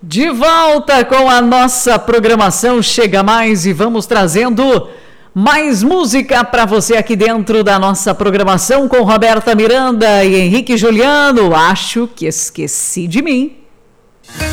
De volta com a nossa programação Chega Mais e vamos trazendo mais música para você aqui dentro da nossa programação com Roberta Miranda e Henrique Juliano. Acho que esqueci de mim.